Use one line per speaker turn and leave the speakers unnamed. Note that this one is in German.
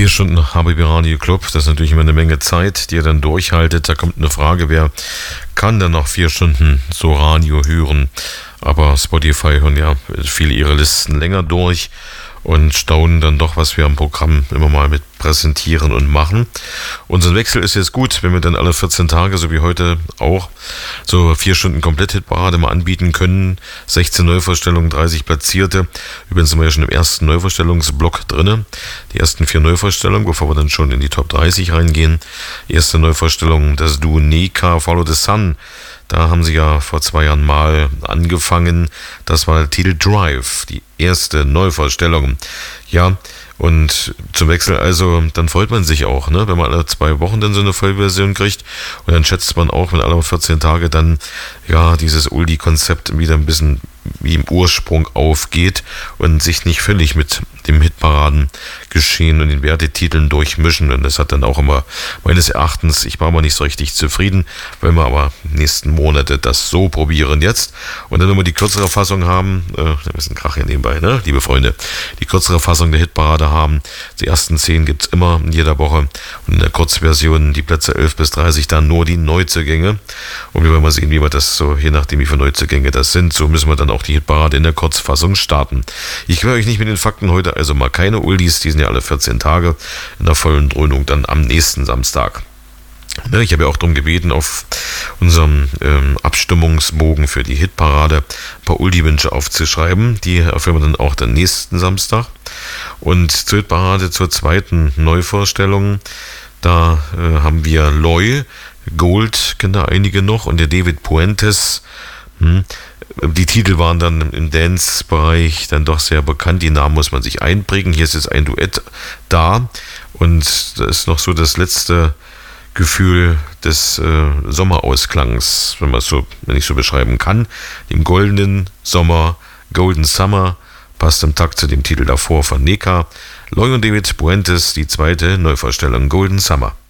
4 Stunden HBB Radio Club, das ist natürlich immer eine Menge Zeit, die ihr dann durchhaltet. Da kommt eine Frage, wer kann denn noch 4 Stunden so Radio hören? Aber Spotify hören ja viele ihre Listen länger durch und staunen dann doch, was wir am Programm immer mal mit präsentieren und machen. Unser Wechsel ist jetzt gut, wenn wir dann alle 14 Tage, so wie heute auch, so 4 Stunden Komplett-Hitparade mal anbieten können. 16 Neuvorstellungen, 30 Platzierte. Übrigens sind wir ja schon im ersten Neuvorstellungsblock drin. Die ersten 4 Neuvorstellungen, bevor wir dann schon in die Top 30 reingehen. Erste Neuvorstellung, das Duo Neka, Follow the Sun. Da haben sie ja vor 2 Jahren mal angefangen. Das war der Titel Drive, die erste Neuvorstellung. Ja, und zum Wechsel also, dann freut man sich auch, ne, wenn man alle 2 Wochen dann so eine Vollversion kriegt. Und dann schätzt man auch, wenn alle 14 Tage dann ja dieses Oldie-Konzept wieder ein bisschen wie im Ursprung aufgeht und sich nicht völlig mit dem Hitparaden-Geschehen und den Wertetiteln durchmischen. Und das hat dann auch immer meines Erachtens, ich war mal nicht so richtig zufrieden, weil wir aber nächsten Monate das so probieren jetzt. Und dann, wenn wir die kürzere Fassung haben, ein bisschen Krach hier nebenbei, ne, liebe Freunde, die kürzere Fassung der Hitparade haben, die ersten 10 gibt es immer in jeder Woche und in der Kurzversion die Plätze 11 bis 30 dann nur die Neuzugänge. Und wir wollen mal sehen, wie wir das so, je nachdem wie viele Neuzugänge das sind, so müssen wir dann auch die Hitparade in der Kurzfassung starten. Ich will euch nicht mit den Fakten heute, also mal keine Oldies, die sind ja alle 14 Tage in der vollen Dröhnung dann am nächsten Samstag. Ich habe ja auch darum gebeten, auf unserem Abstimmungsbogen für die Hitparade ein paar Oldie-Wünsche aufzuschreiben. Die erfüllen wir dann auch den nächsten Samstag. Und zur Hitparade, zur zweiten Neuvorstellung, da haben wir Loy, Gold, kennen da einige noch, und der David Puentes. Die Titel waren dann im Dance-Bereich dann doch sehr bekannt. Die Namen muss man sich einprägen. Hier ist jetzt ein Duett da. Und da ist noch so das letzte Gefühl des Sommerausklangs, wenn ich so beschreiben kann. Im goldenen Sommer, Golden Summer, passt im Takt zu dem Titel davor von Neka. Loy und David Puentes, die zweite Neuvorstellung, Golden Summer.